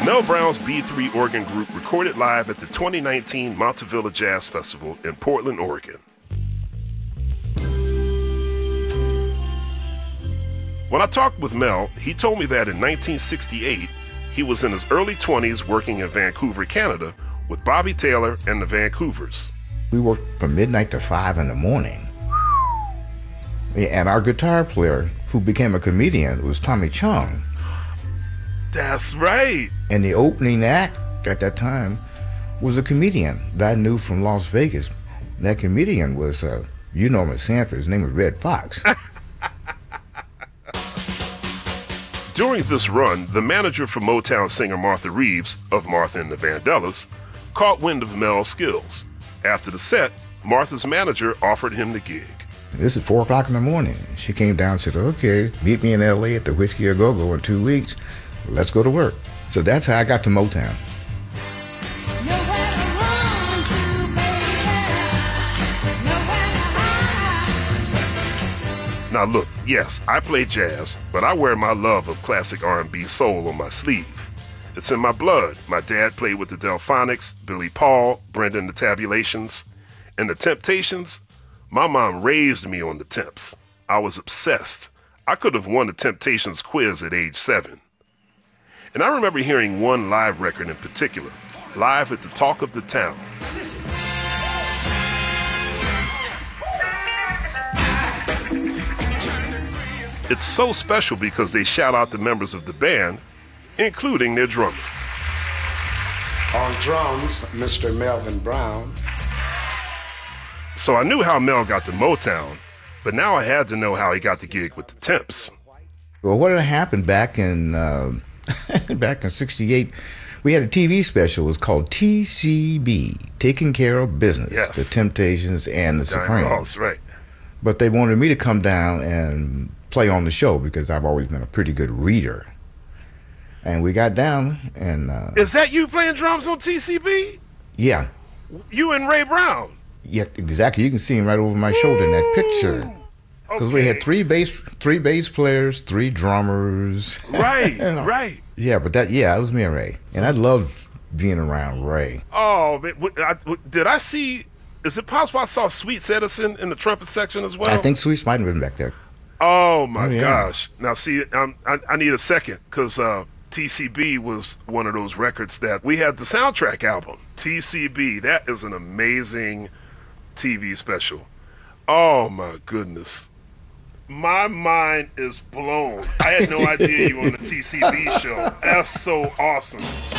Mel Brown's B3 Organ Group recorded live at the 2019 Montevilla Jazz Festival in Portland, Oregon. When I talked with Mel, he told me that in 1968, he was in his early 20s working in Vancouver, Canada, with Bobby Taylor and the Vancouvers. We worked from midnight to 5 in the morning. And our guitar player, who became a comedian, was Tommy Chong. That's right. And the opening act at that time was a comedian that I knew from Las Vegas. That comedian was, you know him as Sanford. His name was Red Fox. During this run, the manager for Motown singer Martha Reeves of Martha and the Vandellas caught wind of Mel's skills. After the set, Martha's manager offered him the gig. This is 4 o'clock in the morning. She came down and said, okay, meet me in L.A. at the Whiskey A Go-Go in 2 weeks. Let's go to work. So that's how I got to Motown. Now look, yes, I play jazz, but I wear my love of classic R&B soul on my sleeve. It's in my blood. My dad played with the Delphonics, Billy Paul, Brendan the Tabulations, and the Temptations. My mom raised me on the Temps. I was obsessed. I could have won the Temptations quiz at age 7. And I remember hearing one live record in particular, live at the Talk of the Town. It's so special because they shout out the members of the band, including their drummer. On drums, Mr. Melvin Brown. So I knew how Mel got to Motown, but now I had to know how he got the gig with the Temps. Well, what had happened back in back in '68? We had a TV special. It was called TCB, Taking Care of Business. Yes. The Temptations and the Supremes. Ross, right. But they wanted me to come down and play on the show because I've always been a pretty good reader. And we got down and... Is that you playing drums on TCB? Yeah. You and Ray Brown? Yeah, exactly. You can see him right over my shoulder in that picture. Because we had three bass players, 3 drummers. Right, right. Yeah, but that was me and Ray. And I loved being around Ray. Oh, did I see... Is it possible I saw Sweets Edison in the trumpet section as well? I think Sweets might have been back there. Oh, my gosh. Now, see, I need a second, because TCB was one of those records that we had the soundtrack album. TCB, that is an amazing TV special. Oh, my goodness. My mind is blown. I had no idea you were on the TCB show. That's so awesome.